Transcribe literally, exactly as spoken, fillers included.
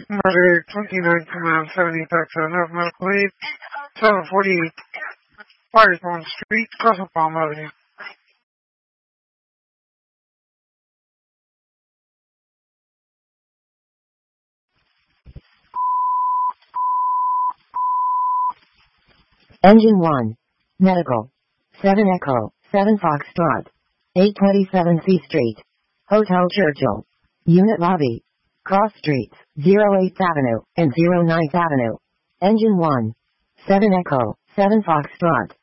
Murder twenty-nine command seventy back to North Medical Aid, seven forty-eight Firestone Street, Castle Palm Avenue. Engine one. Medical. seven Echo, seven Foxtrot. eight twenty-seven C Street. Hotel Churchill. Unit lobby. Cross streets, zero eighth Avenue and zero ninth Avenue. Engine one. seven Echo, seven Foxtrot.